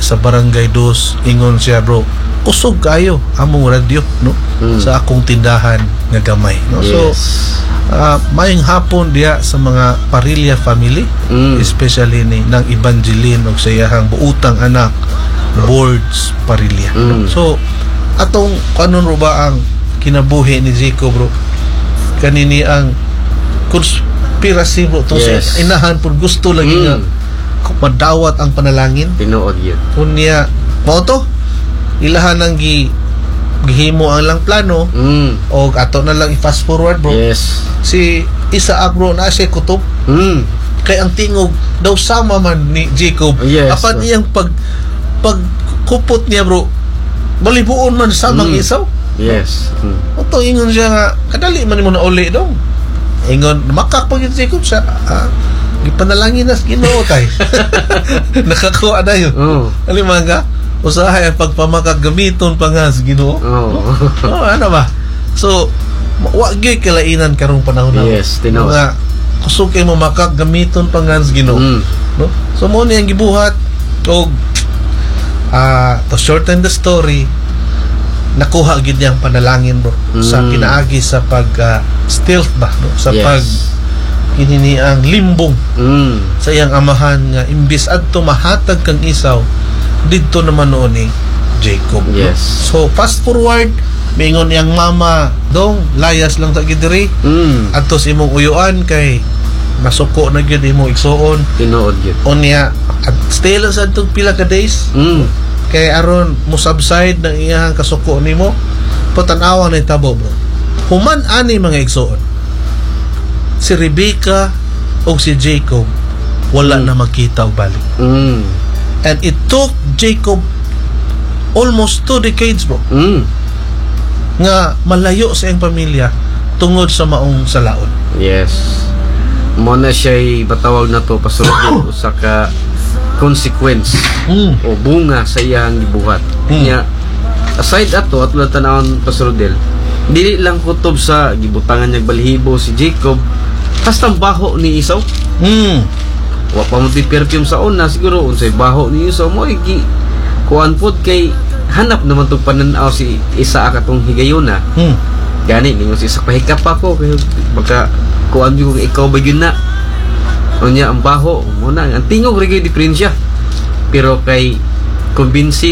sa barangay 2 ingon siya, bro, kusog kayo among radyo, no, sa akong tindahan nga gamay, no. Yes. So mayong hapon diya sa mga Parilla family, especially ni nang Evangeline og sa iyang buutang anak Boards Parilla. So atong kanon ro ba ang kinabuhi ni Jacob, bro, kanini ang konspirasi, bro, to sa inahan pud gusto lagi nga madawat ang panalangin, tinuod yun unya mao to ilahan ang gihimo ang lang plano, o ato na lang i-fast forward, bro. Yes. Si Isaac, bro, na siya kutob, kay ang tingog daw sama man ni Jacob. Apan iyang pagkupot niya, bro, balibuon man samang Isaw. Yes. Oto ingon siya nga kadali man mo na uli daw, ingon makak pag Jacob sa gipanalangin nas Ginoo kay nakakuha na yun. Alimaga usahay ang pagpamakag gamiton pa nga sa Ginoo. Ano ba? So wa gyud kalainan karong panahon na. Yes, tinaw. Nga kusog kay mo makag gamiton pa nga sa Ginoo. No? So mo ni ang gibuhat og to shorten the story, nakuha gid niyang panalangin, bro, sa pinaagi sa pag stealth ba, no? Sa pag kinini ang limbong sa iyang amahan nga imbis adto mahatag kang Isaw didto naman noon ni Jacob. Yes. So fast forward, mingon yang mama dong layas lang ta gid diri adto sa imong uyuan kay masuko na gyud imong igsuon, tinuod gyud unya at stay lang sa tug pila ka days kay aron mo subside ng iyang kasuko nimo patan-awa na itabo, bro. Human ani mga igsuon, si Rebecca o si Jacob wala na makita og balik. And it took Jacob almost 2 decades, bro, nga malayo sa iyang pamilya tungod sa maong salaon. Yes. Mo na siya'y batawag na to pasulod sa ka consequence o bunga sa iyang gibuhat. Nya aside ato at wala tanawon pasulodel, dili lang kutob sa gibutangan niyang balhibo si Jacob, hasta baho ni Isaw. Wa pa mo perfume sa una, siguro unsay baho ni Isaw mo gi kuan pod kay hanap naman tong pananaw si Isaac atong higayuna. Gani ningon si Isaac, pahikap pa ko kay baka kuan yung ikaw ba yun na unya ang baho mo na ang tingog rin diferensya, pero kay convince